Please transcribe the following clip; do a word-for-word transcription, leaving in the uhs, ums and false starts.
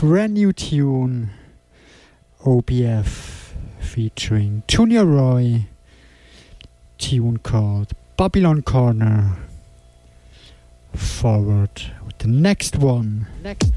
brand new tune, O B F featuring Junior Roy, tune called Babylon Corner. Forward with the next one. Next